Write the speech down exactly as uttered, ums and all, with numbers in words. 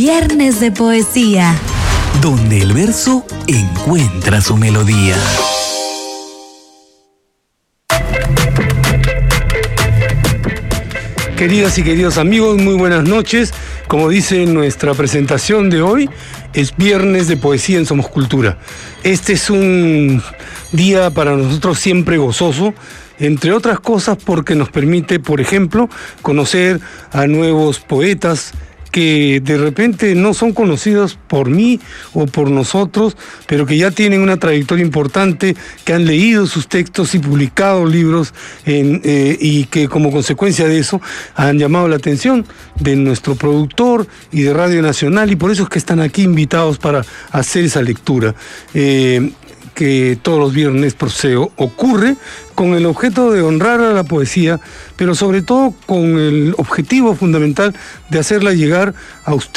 Viernes de Poesía, donde el verso encuentra su melodía. Queridas y queridos amigos, muy buenas noches. Como dice nuestra presentación de hoy, es Viernes de Poesía en Somos Cultura. Este es un día para nosotros siempre gozoso, entre otras cosas porque nos permite, por ejemplo, conocer a nuevos poetas que de repente no son conocidos por mí o por nosotros, pero que ya tienen una trayectoria importante, que han leído sus textos y publicado libros en, eh, y que como consecuencia de eso han llamado la atención de nuestro productor y de Radio Nacional, y por eso es que están aquí invitados para hacer esa lectura. Eh, que todos los viernes por se ocurre con el objeto de honrar a la poesía, pero sobre todo con el objetivo fundamental de hacerla llegar a usted.